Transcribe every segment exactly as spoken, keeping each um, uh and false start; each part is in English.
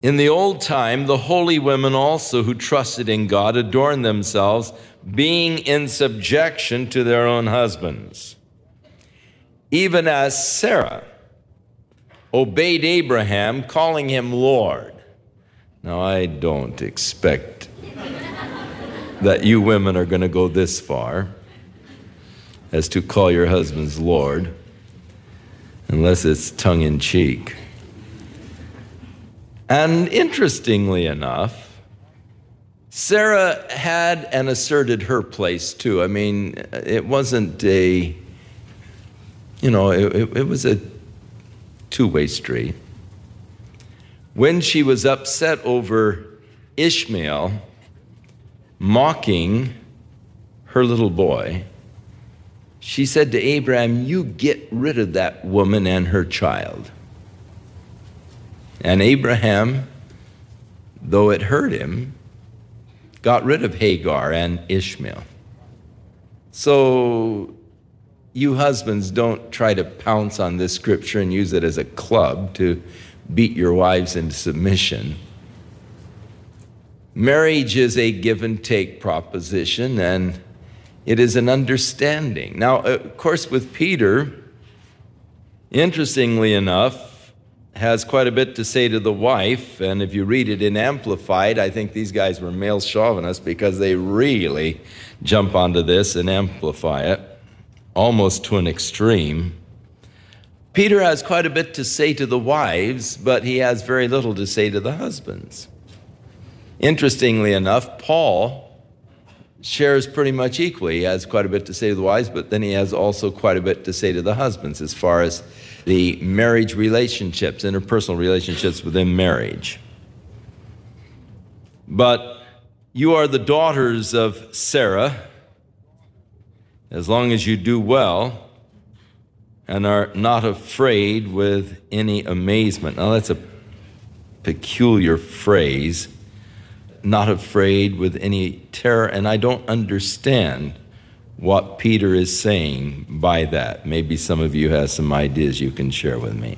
In the old time, the holy women also who trusted in God adorned themselves, being in subjection to their own husbands. Even as Sarah obeyed Abraham, calling him Lord. Now, I don't expect that you women are going to go this far as to call your husbands Lord, unless it's tongue-in-cheek. And interestingly enough, Sarah had and asserted her place too. I mean, it wasn't a, you know, it, it was a two-way street. When she was upset over Ishmael mocking her little boy, she said to Abraham, "You get rid of that woman and her child." And Abraham, though it hurt him, got rid of Hagar and Ishmael. So you husbands, don't try to pounce on this scripture and use it as a club to beat your wives into submission. Marriage is a give and take proposition, and it is an understanding. Now, of course, with Peter, interestingly enough, has quite a bit to say to the wife, and if you read it in Amplified, I think these guys were male chauvinists because they really jump onto this and amplify it, almost to an extreme. Peter has quite a bit to say to the wives, but he has very little to say to the husbands. Interestingly enough, Paul shares pretty much equally. He has quite a bit to say to the wives, but then he has also quite a bit to say to the husbands as far as the marriage relationships, interpersonal relationships within marriage. But you are the daughters of Sarah, as long as you do well and are not afraid with any amazement. Now, that's a peculiar phrase, not afraid with any terror, and I don't understand what Peter is saying by that. Maybe some of you have some ideas you can share with me.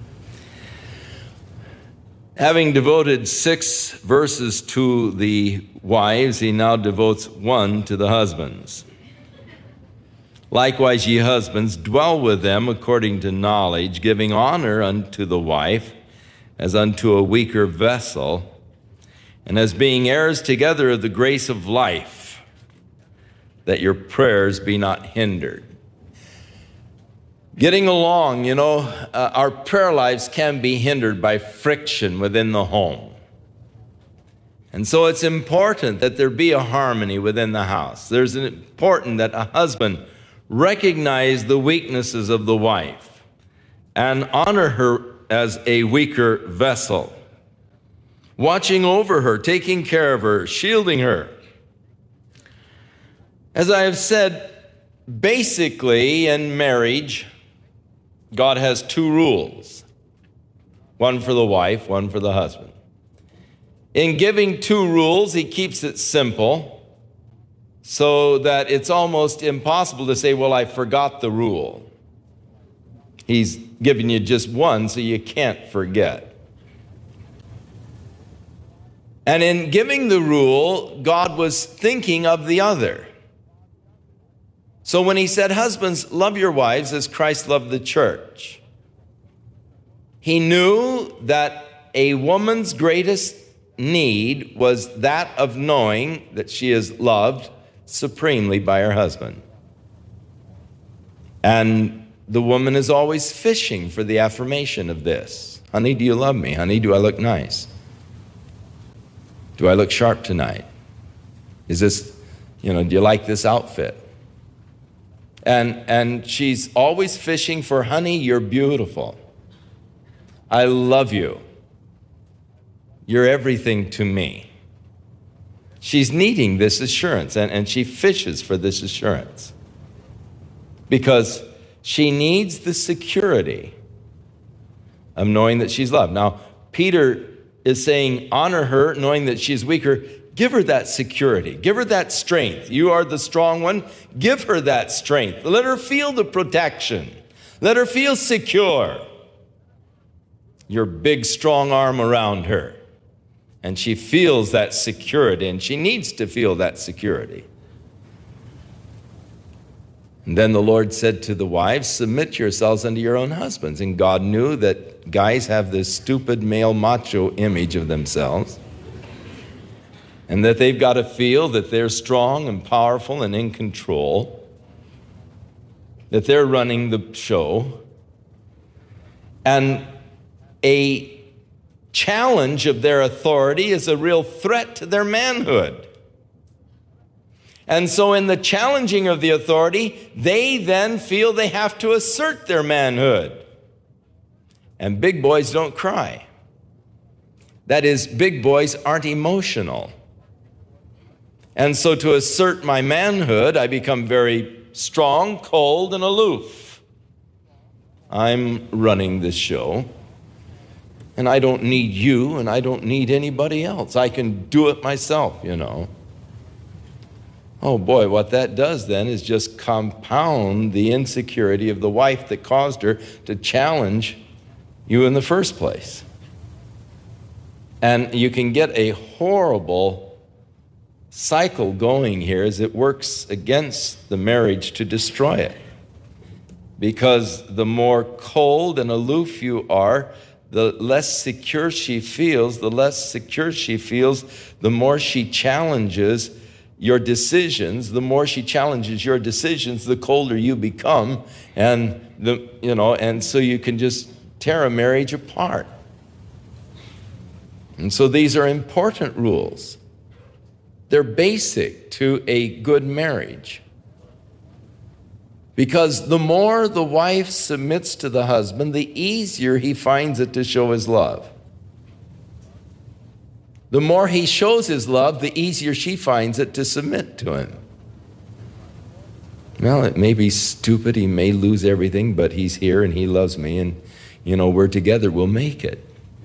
Having devoted six verses to the wives, he now devotes one to the husbands. Likewise, ye husbands, dwell with them according to knowledge, giving honor unto the wife as unto a weaker vessel, and as being heirs together of the grace of life, that your prayers be not hindered. Getting along, you know, uh, our prayer lives can be hindered by friction within the home. And so it's important that there be a harmony within the house. There's an important that a husband recognize the weaknesses of the wife and honor her as a weaker vessel, watching over her, taking care of her, shielding her. As I have said, basically in marriage, God has two rules, one for the wife, one for the husband. In giving two rules, he keeps it simple so that it's almost impossible to say, well, I forgot the rule. He's giving you just one so you can't forget. And in giving the rule, God was thinking of the other. So when he said, husbands, love your wives as Christ loved the church, he knew that a woman's greatest need was that of knowing that she is loved supremely by her husband. And the woman is always fishing for the affirmation of this. Honey, do you love me? Honey, do I look nice? Do I look sharp tonight? Is this, you know, do you like this outfit? And and she's always fishing for, honey, you're beautiful. I love you. You're everything to me. She's needing this assurance, and, and she fishes for this assurance because she needs the security of knowing that she's loved. Now, Peter is saying, honor her, knowing that she's weaker. Give her that security. Give her that strength. You are the strong one. Give her that strength. Let her feel the protection. Let her feel secure. Your big, strong arm around her. And she feels that security, and she needs to feel that security. And then the Lord said to the wives, submit yourselves unto your own husbands. And God knew that guys have this stupid male macho image of themselves, and that they've got to feel that they're strong and powerful and in control, that they're running the show. And a challenge of their authority is a real threat to their manhood. And so in the challenging of the authority, they then feel they have to assert their manhood. And big boys don't cry. That is, big boys aren't emotional. And so to assert my manhood, I become very strong, cold, and aloof. I'm running this show, and I don't need you, and I don't need anybody else. I can do it myself, you know. Oh boy, what that does then is just compound the insecurity of the wife that caused her to challenge you in the first place. And you can get a horrible cycle going here as it works against the marriage to destroy it. Because the more cold and aloof you are, the less secure she feels. The less secure she feels, the more she challenges your decisions. The more she challenges your decisions, the colder you become. And the you know, and so you can just tear a marriage apart. And so these are important rules. They're basic to a good marriage. Because the more the wife submits to the husband, the easier he finds it to show his love. The more he shows his love, the easier she finds it to submit to him. Well, it may be stupid, he may lose everything, but he's here and he loves me, and, you know, we're together, we'll make it.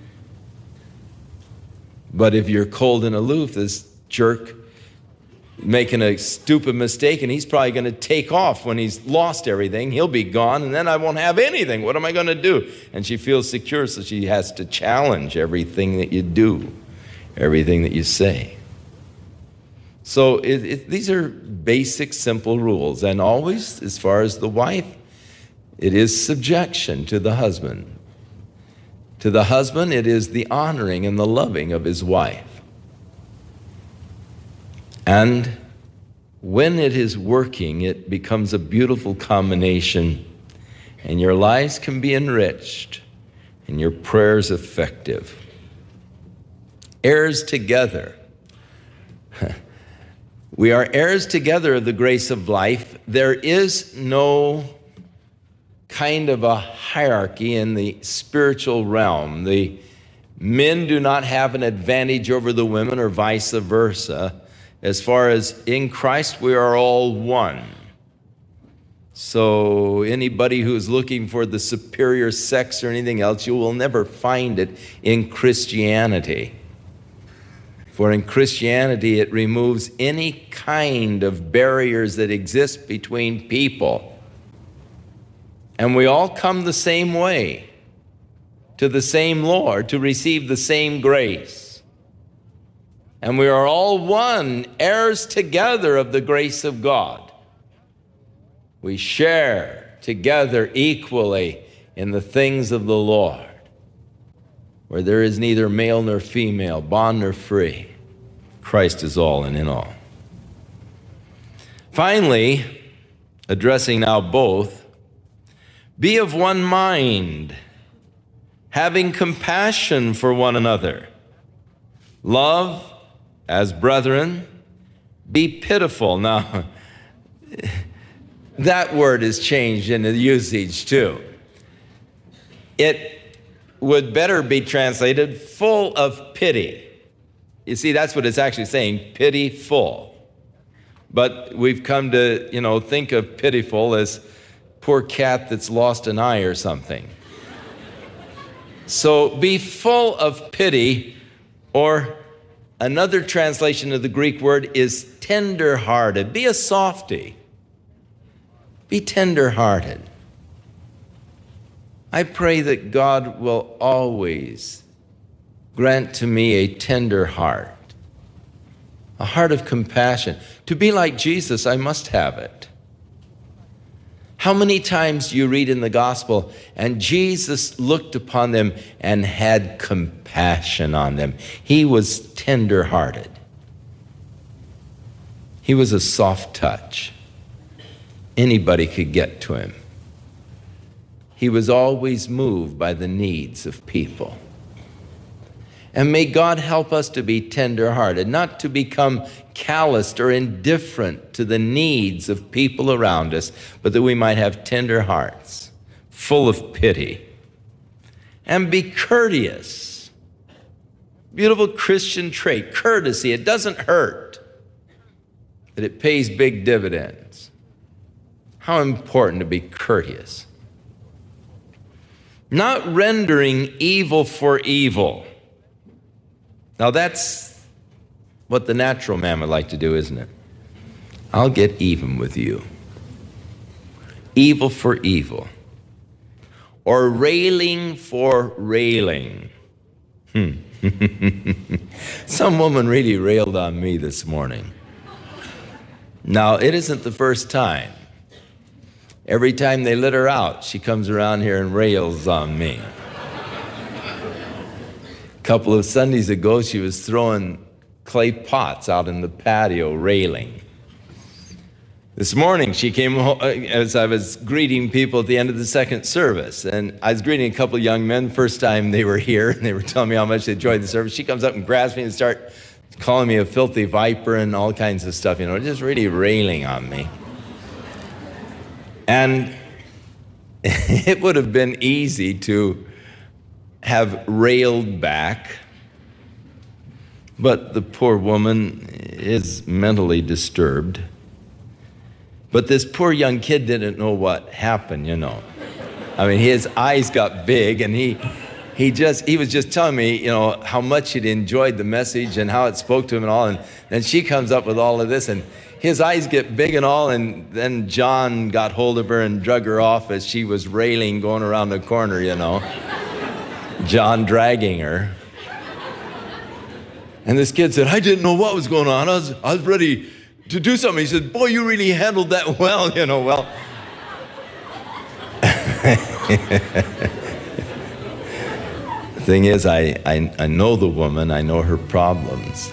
But if you're cold and aloof, this jerk making a stupid mistake, and he's probably going to take off when he's lost everything. He'll be gone, and then I won't have anything. What am I going to do? And she feels secure, so she has to challenge everything that you do, everything that you say. So it, it, these are basic, simple rules. And always, as far as the wife, it is subjection to the husband. To the husband, it is the honoring and the loving of his wife. And when it is working, it becomes a beautiful combination, and your lives can be enriched and your prayers effective. Heirs together. We are heirs together of the grace of life. There is no kind of a hierarchy in the spiritual realm. The men do not have an advantage over the women or vice versa. As far as in Christ, we are all one. So anybody who is looking for the superior sex or anything else, you will never find it in Christianity. For in Christianity, it removes any kind of barriers that exist between people. And we all come the same way, to the same Lord, to receive the same grace. And we are all one, heirs together of the grace of God. We share together equally in the things of the Lord, where there is neither male nor female, bond nor free. Christ is all and in all. Finally, addressing now both, be of one mind, having compassion for one another. Love as brethren, be pitiful. Now, that word is changed in the usage too. It would better be translated full of pity. You see, that's what it's actually saying, pitiful. But we've come to, you know, think of pitiful as poor cat that's lost an eye or something. So be full of pity, or another translation of the Greek word is tender-hearted. Be a softy. Be tender-hearted. I pray that God will always grant to me a tender heart, a heart of compassion. To be like Jesus, I must have it. How many times do you read in the gospel, and Jesus looked upon them and had compassion on them? He was tender-hearted. He was a soft touch. Anybody could get to him. He was always moved by the needs of people. And may God help us to be tender-hearted, not to become calloused or indifferent to the needs of people around us, but that we might have tender hearts, full of pity, and be courteous. Beautiful Christian trait, courtesy. It doesn't hurt, but it pays big dividends. How important to be courteous. Not rendering evil for evil. Now that's what the natural man would like to do, isn't it? I'll get even with you. Evil for evil. Or railing for railing. Hmm. Some woman really railed on me this morning. Now, it isn't the first time. Every time they let her out, she comes around here and rails on me. A couple of Sundays ago, she was throwing clay pots out in the patio, railing. This morning, she came home as I was greeting people at the end of the second service. And I was greeting a couple of young men, first time they were here, and they were telling me how much they enjoyed the service. She comes up and grabs me and starts calling me a filthy viper and all kinds of stuff, you know, just really railing on me. And it would have been easy to have railed back, but the poor woman is mentally disturbed. But this poor young kid didn't know what happened, you know. I mean, his eyes got big, and he he just he was just telling me, you know, how much he'd enjoyed the message and how it spoke to him and all. And then she comes up with all of this, and his eyes get big and all, and then John got hold of her and drug her off as she was railing going around the corner, you know. John dragging her. And this kid said, I didn't know what was going on. I was, I was ready to do something. He said, boy, you really handled that well, you know, well. The thing is, I, I, I know the woman, I know her problems.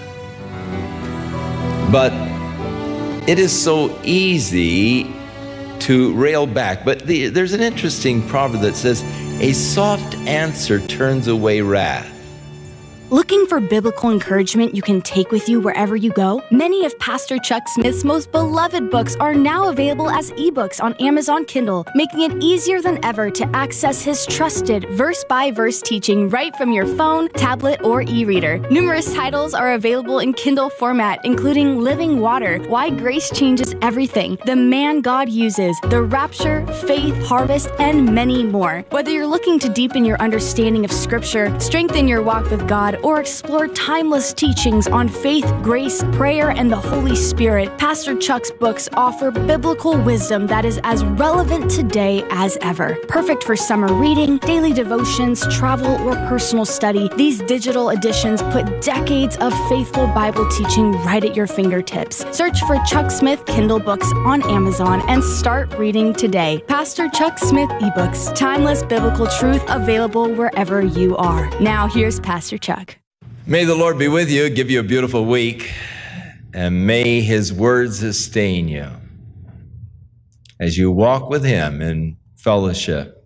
But it is so easy to rail back. But the, there's an interesting proverb that says, a soft answer turns away wrath. Looking for biblical encouragement you can take with you wherever you go? Many of Pastor Chuck Smith's most beloved books are now available as ebooks on Amazon Kindle, making it easier than ever to access his trusted verse-by-verse teaching right from your phone, tablet, or e-reader. Numerous titles are available in Kindle format, including Living Water, Why Grace Changes Everything, The Man God Uses, The Rapture, Faith, Harvest, and many more. Whether you're looking to deepen your understanding of Scripture, strengthen your walk with God, or explore timeless teachings on faith, grace, prayer, and the Holy Spirit, Pastor Chuck's books offer biblical wisdom that is as relevant today as ever. Perfect for summer reading, daily devotions, travel, or personal study, these digital editions put decades of faithful Bible teaching right at your fingertips. Search for Chuck Smith Kindle books on Amazon and start reading today. Pastor Chuck Smith eBooks, timeless biblical truth available wherever you are. Now here's Pastor Chuck. May the Lord be with you, give you a beautiful week, and may his word sustain you as you walk with him in fellowship.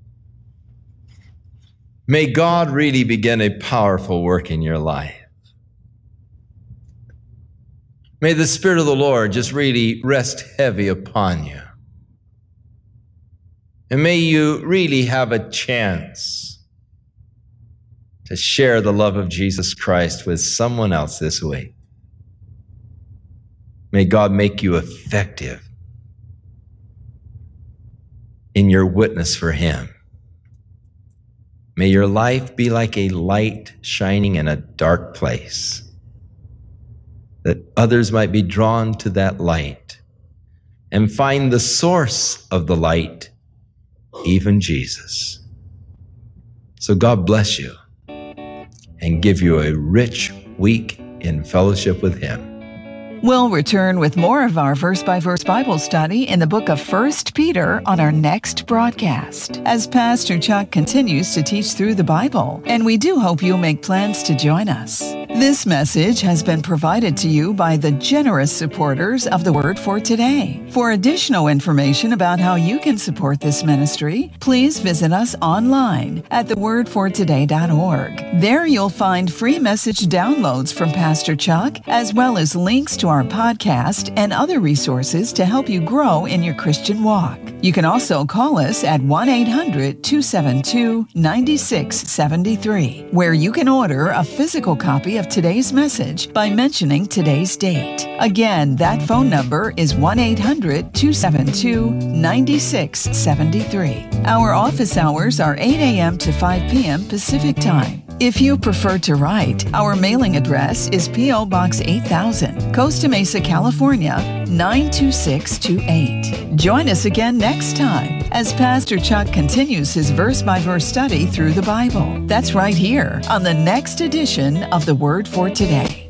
May God really begin a powerful work in your life. May the Spirit of the Lord just really rest heavy upon you. And may you really have a chance to share the love of Jesus Christ with someone else this week. May God make you effective in your witness for him. May your life be like a light shining in a dark place, that others might be drawn to that light and find the source of the light, even Jesus. So God bless you. and give you a rich week in fellowship with Him. We'll return with more of our verse-by-verse Bible study in the book of First Peter on our next broadcast, as Pastor Chuck continues to teach through the Bible, and we do hope you'll make plans to join us. This message has been provided to you by the generous supporters of the Word for Today. For additional information about how you can support this ministry, please visit us online at the word for today dot org. There you'll find free message downloads from Pastor Chuck, as well as links to our podcast and other resources to help you grow in your Christian walk. You can also call us at one eight hundred two seven two nine six seven three, where you can order a physical copy of today's message by mentioning today's date. Again, that phone number is one eight hundred two seven two nine six seven three. Our office hours are eight a.m. to five p.m. Pacific Time. If you prefer to write, our mailing address is P O. Box eight thousand, Costa Mesa, California, nine two six two eight. Join us again next time as Pastor Chuck continues his verse-by-verse study through the Bible. That's right here on the next edition of The Word for Today.